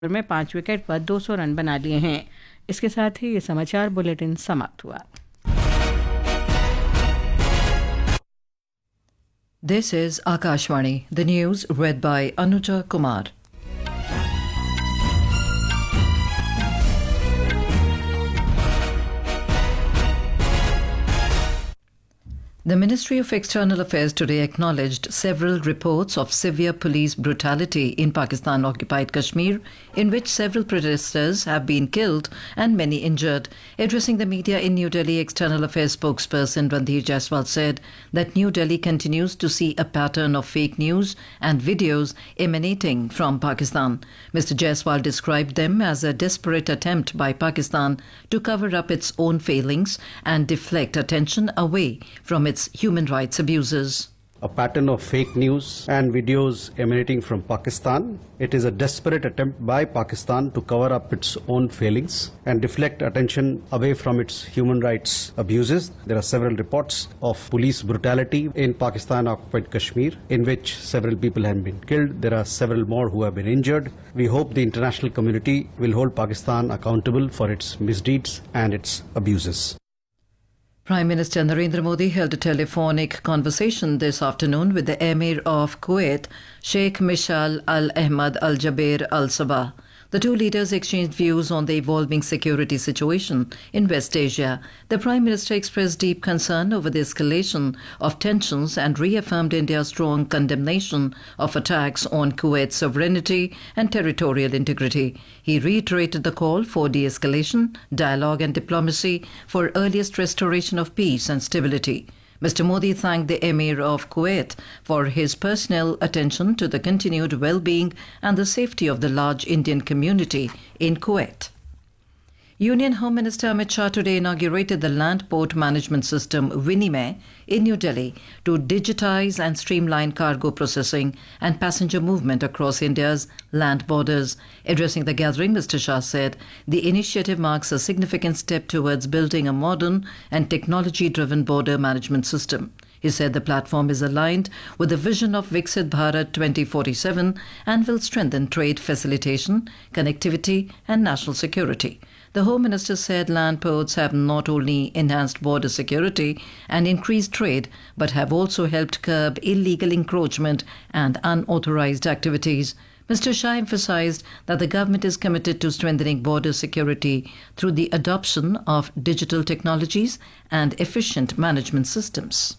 में 5 विकेट पर 200 रन बना लिए हैं। इसके साथ ही ये समाचार बुलेटिन समाप्त हुआ। This is Akashvani, the news read by Anuja Kumar. The Ministry of External Affairs today acknowledged several reports of severe police brutality in Pakistan-occupied Kashmir, in which several protesters have been killed and many injured. Addressing the media in New Delhi, External Affairs spokesperson Randhir Jaiswal said that New Delhi continues to see a pattern of fake news and videos emanating from Pakistan. Mr. Jaiswal described them as a desperate attempt by Pakistan to cover up its own failings and deflect attention away from its human rights abuses. A pattern of fake news and videos emanating from Pakistan. It is a desperate attempt by Pakistan to cover up its own failings and deflect attention away from its human rights abuses. There are several reports of police brutality in Pakistan-occupied Kashmir, in which several people have been killed. There are several more who have been injured. We hope the international community will hold Pakistan accountable for its misdeeds and its abuses. Prime Minister Narendra Modi held a telephonic conversation this afternoon with the Emir of Kuwait, Sheikh Mishal Al Ahmad Al Jaber Al Sabah. The two leaders exchanged views on the evolving security situation in West Asia. The Prime Minister expressed deep concern over the escalation of tensions and reaffirmed India's strong condemnation of attacks on Kuwait's sovereignty and territorial integrity. He reiterated the call for de-escalation, dialogue and diplomacy for earliest restoration of peace and stability. Mr. Modi thanked the Emir of Kuwait for his personal attention to the continued well-being and the safety of the large Indian community in Kuwait. Union Home Minister Amit Shah today inaugurated the Land Port Management System Vinimay in New Delhi to digitize and streamline cargo processing and passenger movement across India's land borders. Addressing the gathering, Mr. Shah said the initiative marks a significant step towards building a modern and technology-driven border management system. He said the platform is aligned with the vision of Viksit Bharat 2047 and will strengthen trade facilitation, connectivity and national security. The Home Minister said land ports have not only enhanced border security and increased trade, but have also helped curb illegal encroachment and unauthorized activities. Mr. Shah emphasized that the government is committed to strengthening border security through the adoption of digital technologies and efficient management systems.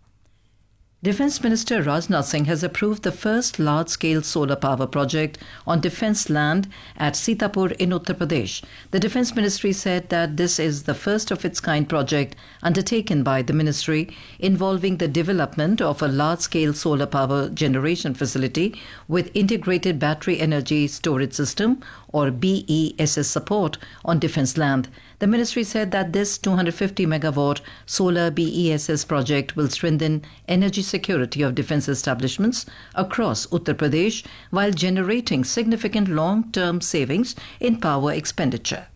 Defence Minister Rajnath Singh has approved the first large-scale solar power project on defence land at Sitapur in Uttar Pradesh. The Defence Ministry said that this is the first of its kind project undertaken by the ministry involving the development of a large-scale solar power generation facility with integrated battery energy storage system or BESS support on defence land. The ministry said that this 250 megawatt solar BESS project will strengthen energy security of defence establishments across Uttar Pradesh while generating significant long-term savings in power expenditure.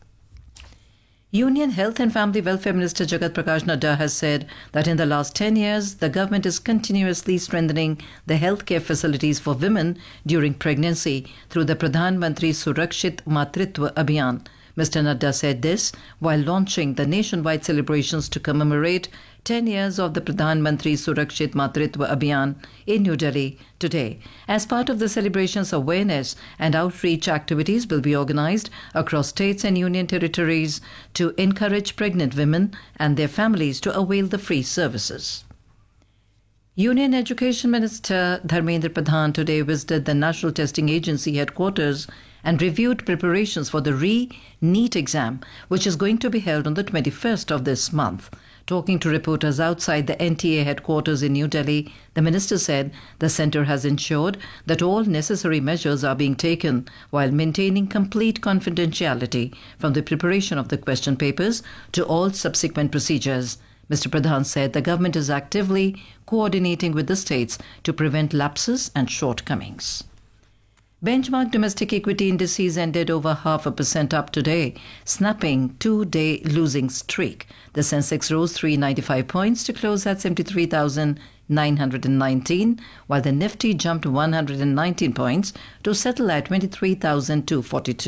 Union Health and Family Welfare Minister Jagat Prakash Nadda has said that in the last 10 years, the government is continuously strengthening the healthcare facilities for women during pregnancy through the Pradhan Mantri Surakshit Matritva Abhiyan. Mr. Nadda said this while launching the nationwide celebrations to commemorate 10 years of the Pradhan Mantri Surakshit Matritva Abhiyan in New Delhi today. As part of the celebrations, awareness and outreach activities will be organized across states and union territories to encourage pregnant women and their families to avail the free services. Union Education Minister Dharmendra Pradhan today visited the National Testing Agency headquarters and reviewed preparations for the NEET exam, which is going to be held on the 21st of this month. Talking to reporters outside the NTA headquarters in New Delhi, the minister said the centre has ensured that all necessary measures are being taken while maintaining complete confidentiality from the preparation of the question papers to all subsequent procedures. Mr. Pradhan said the government is actively coordinating with the states to prevent lapses and shortcomings. Benchmark domestic equity indices ended over 0.5% up today, snapping two-day losing streak. The Sensex rose 395 points to close at 73,000. 23,919, while the Nifty jumped 119 points to settle at 23,242.